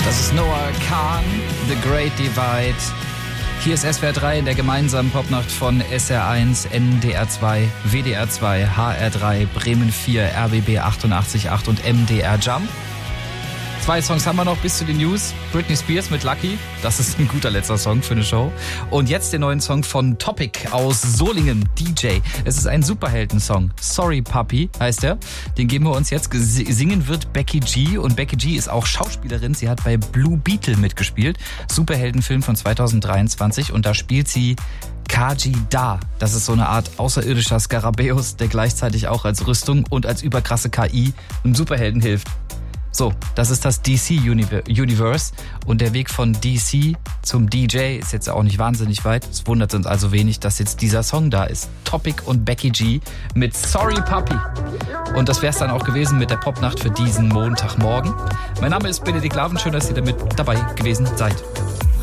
Das ist Noah Kahn, The Great Divide. Hier ist SWR 3 in der gemeinsamen Popnacht von SR1, NDR 2, WDR 2, HR 3, Bremen 4, RBB 88.8 und MDR Jump. 2 Songs haben wir noch bis zu den News. Britney Spears mit Lucky, das ist ein guter letzter Song für eine Show. Und jetzt den neuen Song von Topic aus Solingen, DJ. Es ist ein Superhelden-Song. Sorry Puppy heißt er. Den geben wir uns jetzt. Singen wird Becky G. Und Becky G ist auch Schauspielerin. Sie hat bei Blue Beetle mitgespielt. Superheldenfilm von 2023. Und da spielt sie Kaji Da. Das ist so eine Art außerirdischer Skarabäus, der gleichzeitig auch als Rüstung und als überkrasse KI einem Superhelden hilft. So, das ist das DC-Universe und der Weg von DC zum DJ ist jetzt auch nicht wahnsinnig weit. Es wundert uns also wenig, dass jetzt dieser Song da ist. Topic und Becky G mit Sorry Puppy. Und das wär's dann auch gewesen mit der Popnacht für diesen Montagmorgen. Mein Name ist Benedikt Laven, schön, dass ihr damit dabei gewesen seid.